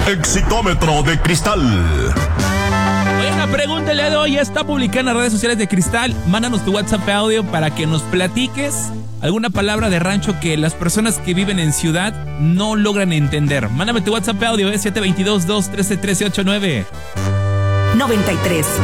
Exitómetro de Cristal. Oye, la pregunta el día de hoy está publicada en las redes sociales de Cristal. Mándanos tu WhatsApp audio para que nos platiques alguna palabra de rancho que las personas que viven en ciudad no logran entender. Mándame tu WhatsApp audio, 722-213-1389. 93.